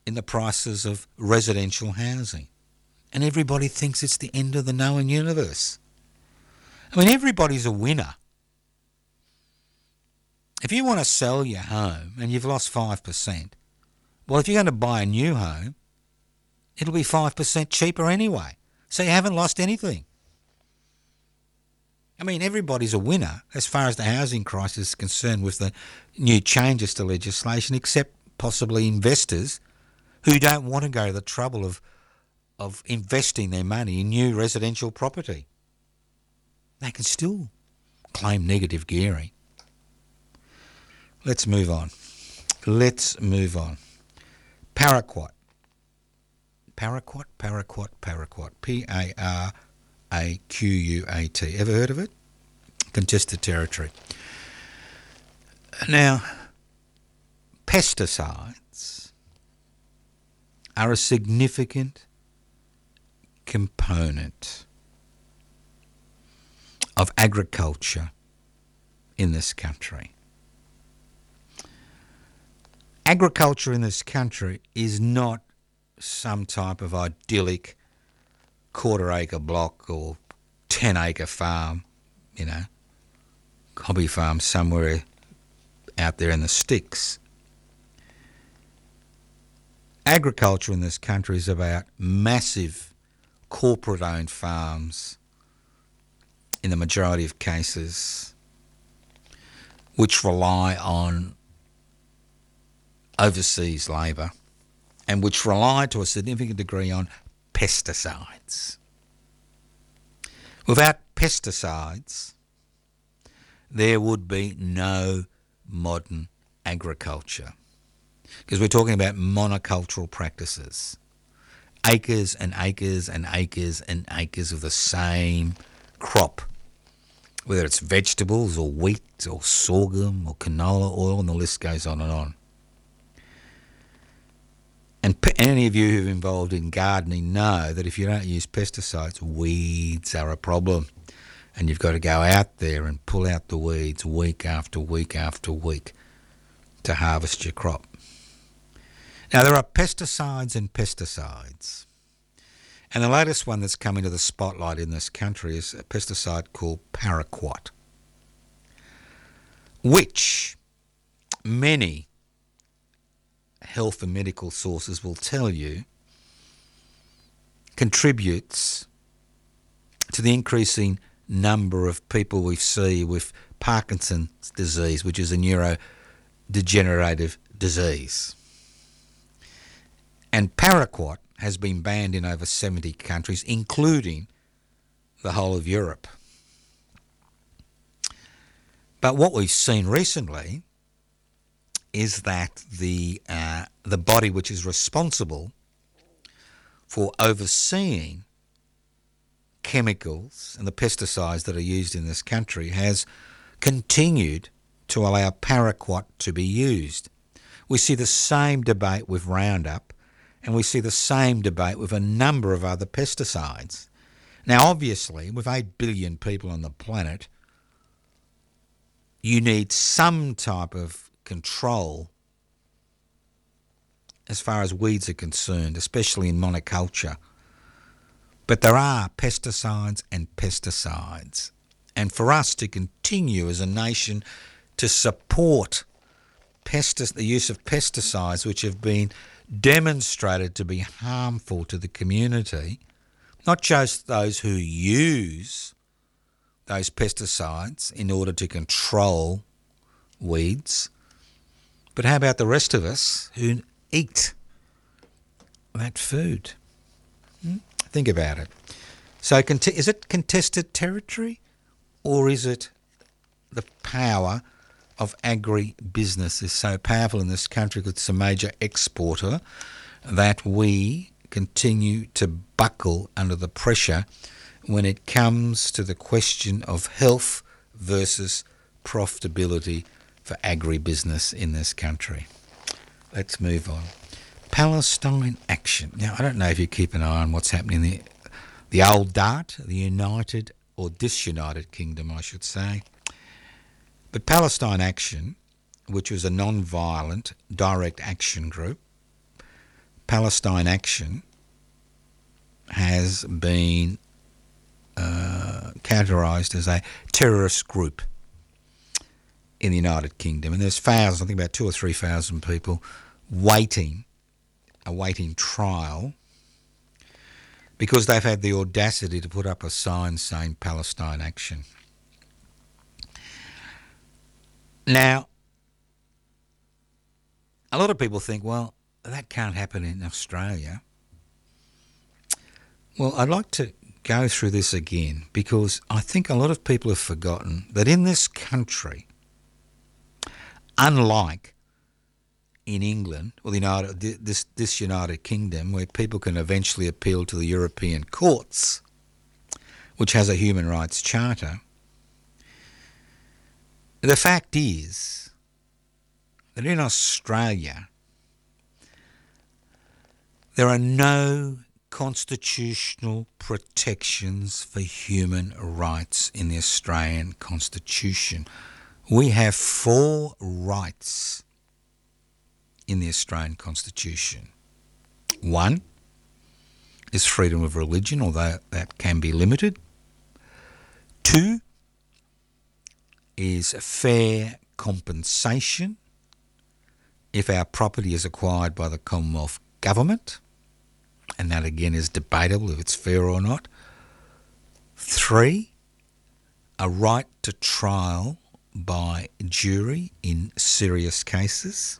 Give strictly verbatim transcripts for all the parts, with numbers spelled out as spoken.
in the prices of residential housing. And everybody thinks it's the end of the known universe. I mean, everybody's a winner. If you want to sell your home and you've lost five percent, well, if you're going to buy a new home, it'll be five percent cheaper anyway. So you haven't lost anything. I mean, everybody's a winner as far as the housing crisis is concerned with the new changes to legislation, except possibly investors who don't want to go to the trouble of, of investing their money in new residential property. They can still claim negative gearing. Let's move on. Let's move on. Paraquat. Paraquat, paraquat, paraquat. P A R A Q U A T. Ever heard of it? Contested territory. Now, pesticides are a significant component of agriculture in this country. Agriculture in this country is not some type of idyllic quarter acre block or ten acre farm, you know, hobby farm somewhere out there in the sticks. Agriculture in this country is about massive corporate owned farms in the majority of cases, which rely on overseas labour and which rely to a significant degree on pesticides. Without pesticides, there would be no modern agriculture, because we're talking about monocultural practices. Acres and acres and acres and acres of the same crop, whether it's vegetables or wheat or sorghum or canola oil, and the list goes on and on. And any of you who've involved in gardening know that if you don't use pesticides, weeds are a problem. And you've got to go out there and pull out the weeds week after week after week to harvest your crop. Now, there are pesticides and pesticides. And the latest one that's come into the spotlight in this country is a pesticide called paraquat, which many health and medical sources will tell you contributes to the increasing number of people we see with Parkinson's disease, which is a neurodegenerative disease. And paraquat has been banned in over seventy countries, including the whole of Europe. But what we've seen recently is that the uh, the body which is responsible for overseeing chemicals and the pesticides that are used in this country has continued to allow paraquat to be used. We see the same debate with Roundup, and we see the same debate with a number of other pesticides. Now, obviously, with eight billion people on the planet, you need some type of control as far as weeds are concerned, especially in monoculture. But there are pesticides and pesticides. And for us to continue as a nation to support pestic- the use of pesticides which have been demonstrated to be harmful to the community, not just those who use those pesticides in order to control weeds, but how about the rest of us who eat that food? Hmm? Think about it. So is it contested territory, or is it the power of agri-business is so powerful in this country because it's a major exporter that we continue to buckle under the pressure when it comes to the question of health versus profitability for agri-business in this country? Let's move on. Palestine action. Now, I don't know if you keep an eye on what's happening in the, the old dart, the United or Disunited Kingdom, I should say. But Palestine Action, which was a non-violent direct action group Palestine Action has been uh, categorised as a terrorist group in the United Kingdom, and there's thousands, I think about two or three thousand people waiting, awaiting trial, because they've had the audacity to put up a sign saying Palestine Action. Now, a lot of people think, well, that can't happen in Australia. Well, I'd like to go through this again, because I think a lot of people have forgotten that in this country, unlike in England or the United, this, this United Kingdom, where people can eventually appeal to the European courts, which has a human rights charter, the fact is that in Australia there are no constitutional protections for human rights in the Australian Constitution. We have four rights in the Australian Constitution. One is freedom of religion, although that can be limited. Two is fair compensation if our property is acquired by the Commonwealth Government, and that again is debatable if it's fair or not. Three, a right to trial by jury in serious cases.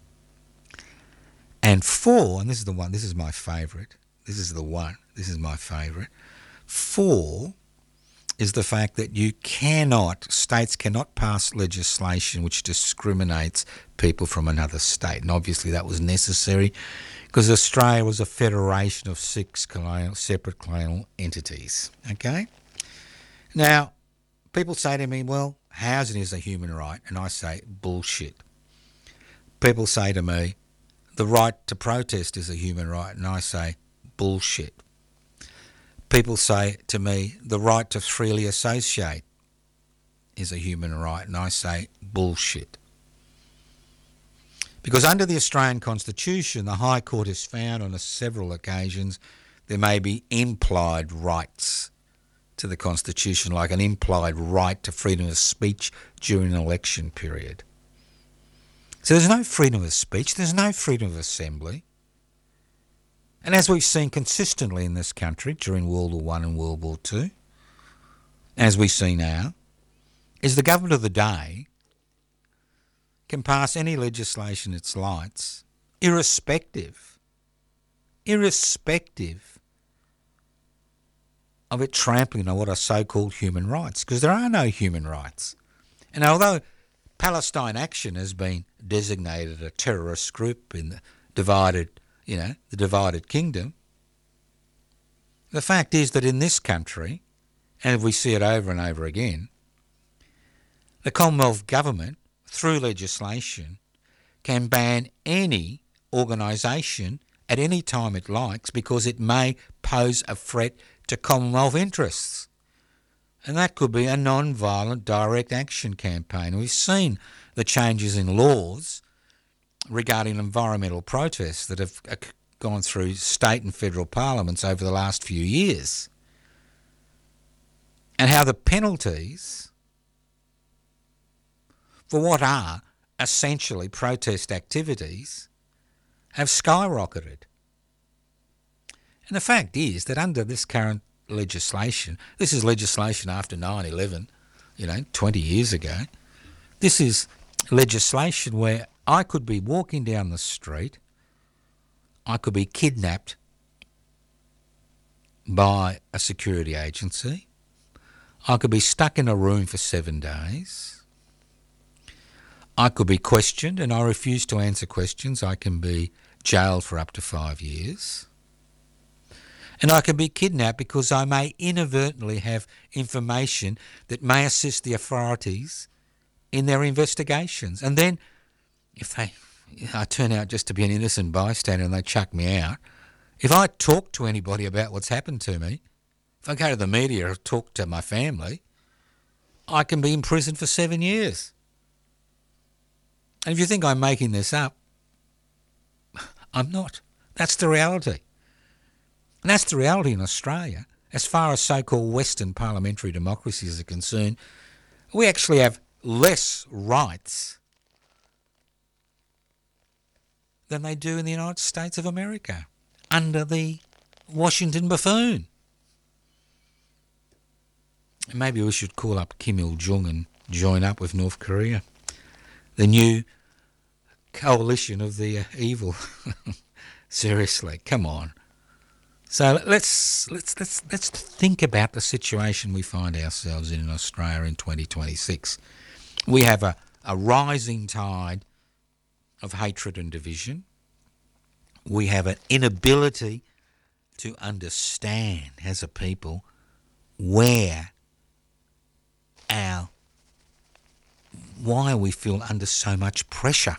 And four, and this is the one, this is my favourite, this is the one, this is my favourite. Four is the fact that you cannot, states cannot pass legislation which discriminates people from another state. And obviously that was necessary because Australia was a federation of six colonial, separate colonial entities. Okay? Now, people say to me, well, housing is a human right, and I say, bullshit. People say to me, the right to protest is a human right, and I say, bullshit. People say to me, the right to freely associate is a human right, and I say, bullshit. Because under the Australian Constitution, the High Court has found on several occasions there may be implied rights to the Constitution, like an implied right to freedom of speech during an election period. So there's no freedom of speech, there's no freedom of assembly. And as we've seen consistently in this country during World War One and World War Two, as we see now, is the government of the day can pass any legislation it likes, irrespective, irrespective of it trampling on what are so-called human rights, because there are no human rights. And although Palestine Action has been designated a terrorist group in the divided, you know, the divided kingdom, the fact is that in this country, and we see it over and over again, the Commonwealth Government, through legislation, can ban any organisation at any time it likes because it may pose a threat to Commonwealth interests. And that could be a non-violent direct action campaign. We've seen the changes in laws regarding environmental protests that have gone through state and federal parliaments over the last few years, and how the penalties for what are essentially protest activities have skyrocketed. And the fact is that under this current legislation, this is legislation after nine eleven, you know, twenty years ago, this is legislation where I could be walking down the street, I could be kidnapped by a security agency, I could be stuck in a room for seven days, I could be questioned, and I refuse to answer questions, I can be jailed for up to five years. And I can be kidnapped because I may inadvertently have information that may assist the authorities in their investigations. And then if they, I turn out just to be an innocent bystander and they chuck me out, if I talk to anybody about what's happened to me, if I go to the media or talk to my family, I can be in prison for seven years. And if you think I'm making this up, I'm not. That's the reality. And that's the reality in Australia. As far as so-called Western parliamentary democracies are concerned, we actually have less rights than they do in the United States of America under the Washington buffoon. Maybe we should call up Kim Il-jung and join up with North Korea, the new coalition of the uh, evil. Seriously, come on. So let's let's let's let's think about the situation we find ourselves in in Australia in twenty twenty-six. We have a, a rising tide of hatred and division. We have an inability to understand as a people where our why we feel under so much pressure.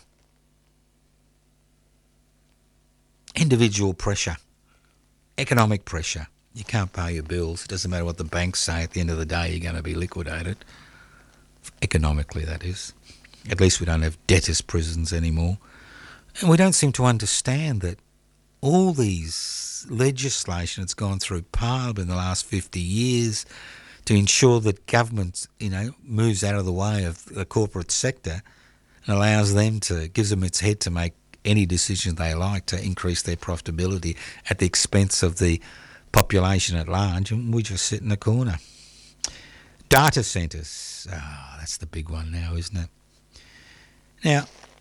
Individual pressure. Economic pressure. You can't pay your bills. It doesn't matter what the banks say. At the end of the day, you're going to be liquidated. Economically, that is. At least we don't have debtors' prisons anymore. And we don't seem to understand that all these legislation that's gone through Parliament in the last fifty years to ensure that government, you know, moves out of the way of the corporate sector and allows them to, gives them its head to make any decision they like to increase their profitability at the expense of the population at large, and we just sit in the corner. Data centres, ah, oh, that's the big one now, isn't it? Now,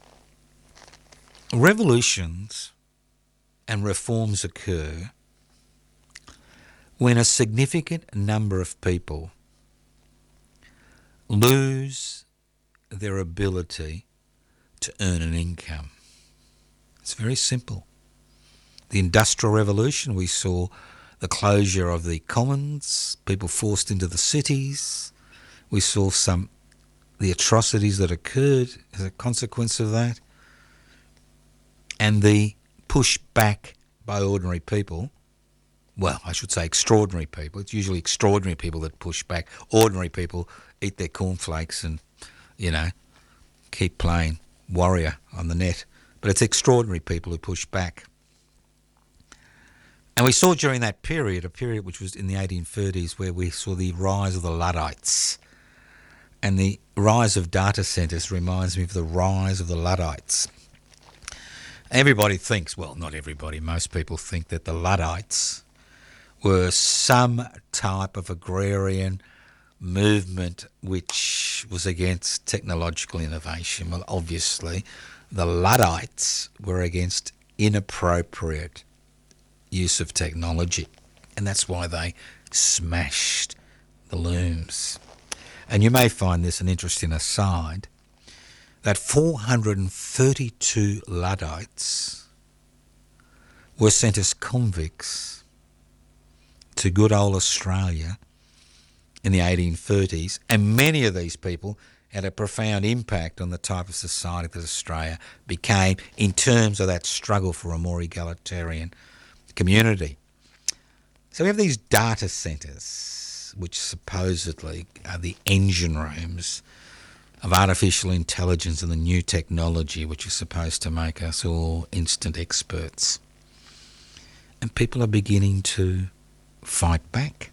revolutions and reforms occur when a significant number of people lose their ability to earn an income. It's very simple. The Industrial Revolution, we saw the closure of the commons, people forced into the cities. We saw some the atrocities that occurred as a consequence of that, and the push back by ordinary people. Well, I should say extraordinary people. It's usually extraordinary people that push back. Ordinary people eat their cornflakes and, you know, keep playing warrior on the net. But it's extraordinary people who push back. And we saw during that period, a period which was in the eighteen thirties, where we saw the rise of the Luddites. And the rise of data centres reminds me of the rise of the Luddites. Everybody thinks, well, not everybody, most people think that the Luddites were some type of agrarian movement which was against technological innovation. Well, obviously, the Luddites were against inappropriate use of technology, and that's why they smashed the looms. And you may find this an interesting aside, that four hundred thirty-two Luddites were sent as convicts to good old Australia in the eighteen thirties, and many of these people had a profound impact on the type of society that Australia became in terms of that struggle for a more egalitarian community. So we have these data centres, which supposedly are the engine rooms of artificial intelligence and the new technology, which is supposed to make us all instant experts. And people are beginning to fight back.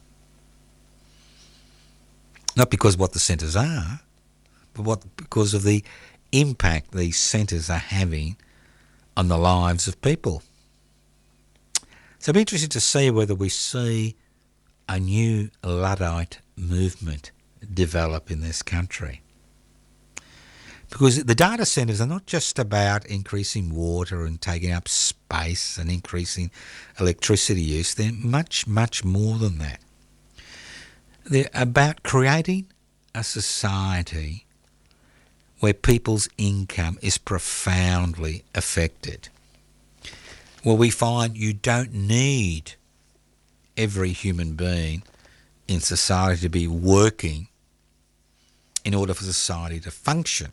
Not because of what the centres are, but what because of the impact these centres are having on the lives of people. So it'll be interesting to see whether we see a new Luddite movement develop in this country. Because the data centres are not just about increasing water and taking up space and increasing electricity use. They're much, much more than that. They're about creating a society where people's income is profoundly affected. Where we find you don't need every human being in society to be working in order for society to function.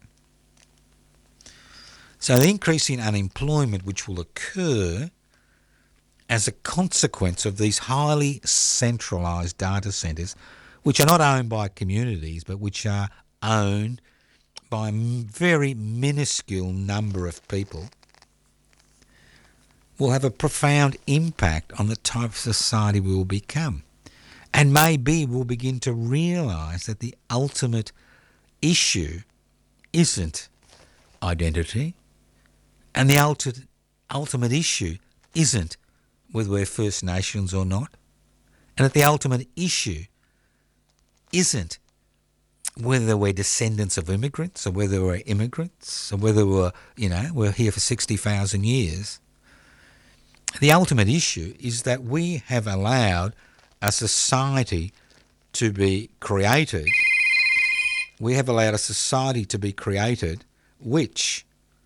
So the increase in unemployment which will occur as a consequence of these highly centralised data centres, which are not owned by communities but which are owned by a very minuscule number of people, will have a profound impact on the type of society we will become. And maybe we'll begin to realise that the ultimate issue isn't identity, and the ulti- ultimate issue isn't whether we're First Nations or not, and that the ultimate issue isn't whether we're descendants of immigrants or whether we're immigrants or whether we're, you know, we're here for sixty thousand years. The ultimate issue is that we have allowed a society to be created. We have allowed a society to be created which,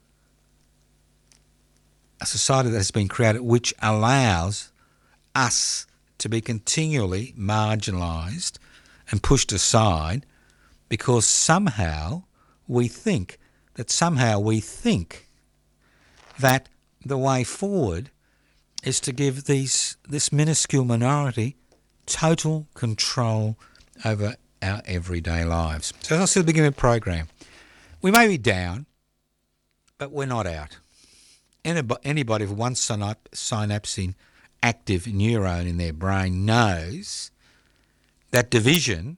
a society that has been created which allows us to be continually marginalised and pushed aside because somehow we think that somehow we think that the way forward is to give these this minuscule minority total control over our everyday lives. So as I said at the beginning of the program, we may be down, but we're not out. Anybody with one synapse active neuron in their brain knows that division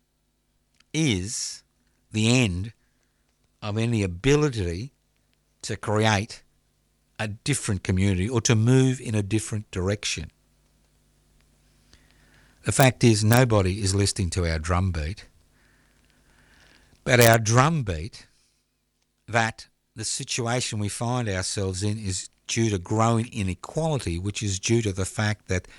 is the end of any ability to create a different community or to move in a different direction. The fact is, nobody is listening to our drumbeat, but our drumbeat that the situation we find ourselves in is due to growing inequality, which is due to the fact that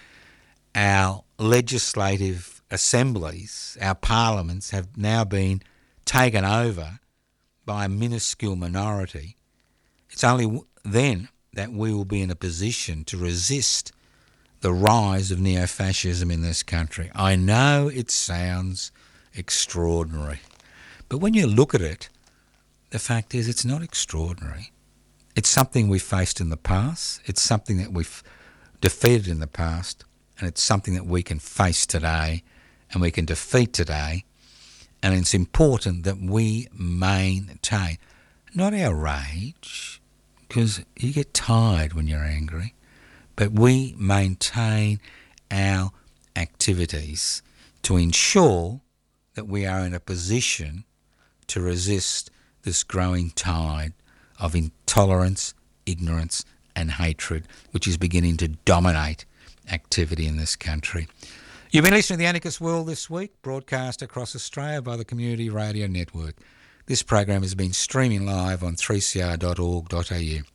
our legislative assemblies, our parliaments, have now been taken over by a minuscule minority. It's only then that we will be in a position to resist the rise of neo-fascism in this country. I know it sounds extraordinary, but when you look at it, the fact is it's not extraordinary. It's something we've faced in the past, it's something that we've defeated in the past, and it's something that we can face today and we can defeat today. And it's important that we maintain, not our rage, because you get tired when you're angry, but we maintain our activities to ensure that we are in a position to resist this growing tide of intolerance, ignorance and hatred, which is beginning to dominate activity in this country. You've been listening to The Anarchist World this week, broadcast across Australia by the Community Radio Network. This program has been streaming live on three c r dot org dot a u.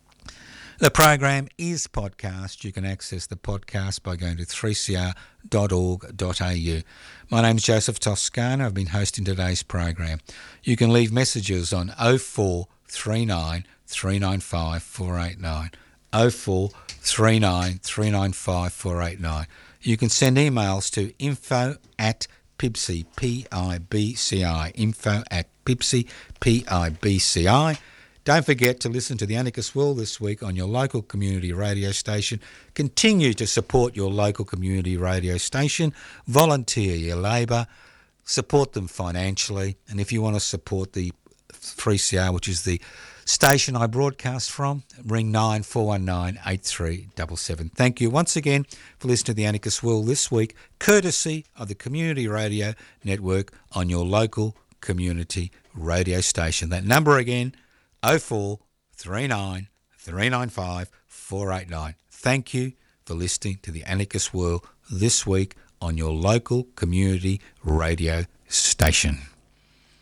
The program is podcast. You can access the podcast by going to three c r dot org dot a u. My name's Joseph Toscano. I've been hosting today's program. You can leave messages on oh four three nine, three nine five, four eight nine, oh four three nine, three nine five, four eight nine. You can send emails to info at pibci, P I B C I, info at pibci, P I B C I. Don't forget to listen to The Anarchist World this week on your local community radio station. Continue to support your local community radio station. Volunteer your labour. Support them financially. And if you want to support the three C R, which is the station I broadcast from, ring nine four one nine, eight three seven seven. Thank you once again for listening to The Anarchist World this week, courtesy of the Community Radio Network on your local community radio station. That number again, oh four three nine, three nine five, four eight nine. Thank you for listening to The Anarchist World this week on your local community radio station.